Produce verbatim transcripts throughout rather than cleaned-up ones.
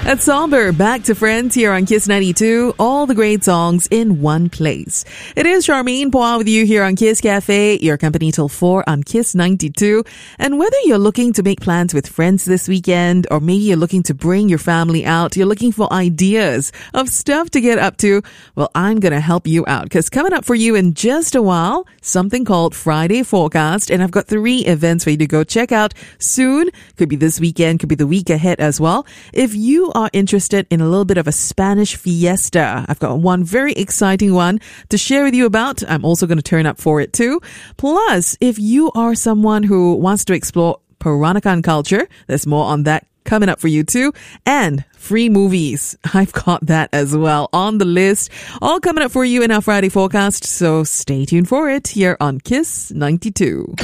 At Somber, back to Friends here on Kiss ninety-two. All the great songs in one place. It is Charmaine Poa with you here on Kiss Cafe, your company till four on Kiss ninety-two. And whether you're looking to make plans with friends this weekend, or maybe you're looking to bring your family out, you're looking for ideas of stuff to get up to, well, I'm going to help you out. Because coming up for you in just a while, something called Friday Forecast. And I've got three events for you to go check out soon. Could be this weekend, could be the week ahead as well. If you are interested in a little bit of a Spanish fiesta, I've got one very exciting one to share with you about. I'm also going to turn up for it too. Plus, if you are someone who wants to explore Peranakan culture, there's more on that coming up for you too. And free movies. I've got that as well on the list. All coming up for you in our Friday forecast. So stay tuned for it here on Kiss ninety-two.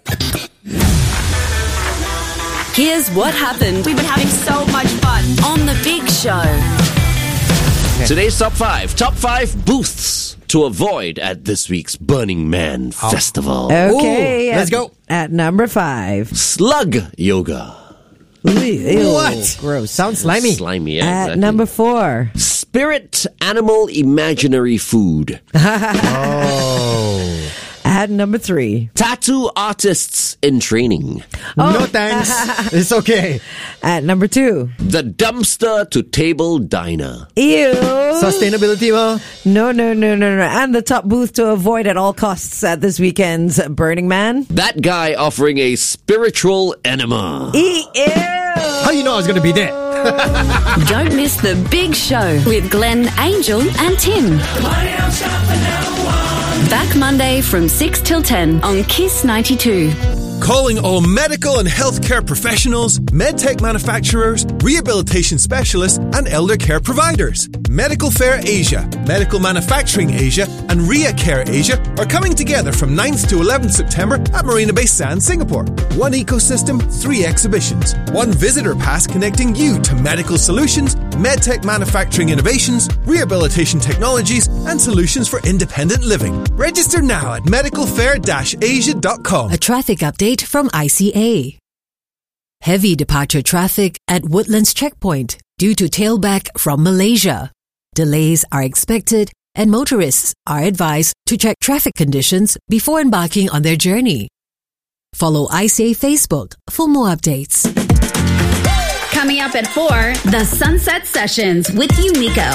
Here's what happened. We've been having so much fun on The Big Show. Okay. Today's top five. Top five booths to avoid at this week's Burning Man oh. Festival. Okay. Ooh, let's at, go. At number five. Slug yoga. Ew, what? Gross. Sounds slimy. Slimy, yeah, At exactly. number four. Spirit animal imaginary food. Oh. At number three. Tattoo artists in training. Oh. No thanks. It's okay. At number two. The dumpster to table diner. Ew. Sustainability mo? No, no, no, no, no. And the top booth to avoid at all costs at this weekend's Burning Man. That guy offering a spiritual enema. Ew. How you know I was going to be there? Don't miss The Big Show with Glenn, Angel and Tim. Back Monday from six till ten on Kiss ninety-two. Calling all medical and healthcare professionals, medtech manufacturers, rehabilitation specialists, and elder care providers. Medical Fair Asia, Medical Manufacturing Asia, and Ria Care Asia are coming together from ninth to eleventh September at Marina Bay Sands, Singapore. One ecosystem, three exhibitions. One visitor pass connecting you to medical solutions, medtech manufacturing innovations, rehabilitation technologies, and solutions for independent living. Register now at medical fair dash asia dot com. A traffic update from I C A. Heavy departure traffic at Woodlands Checkpoint due to tailback from Malaysia. Delays are expected and motorists are advised to check traffic conditions before embarking on their journey. Follow I C A Facebook for more updates. Coming up at four, the Sunset Sessions with Yumiko.